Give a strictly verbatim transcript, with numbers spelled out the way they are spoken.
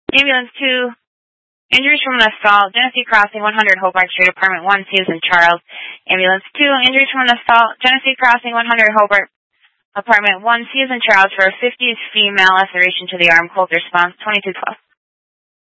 Ambulance two, injuries from an assault, Genesee Crossing, one hundred Hobart Street, Apartment one, Susan Charles. Ambulance two, injuries from an assault, Genesee Crossing, one hundred Hobart, Apartment one, Susan Charles, for a fifties female laceration to the arm. Cold response, twenty-two twelve.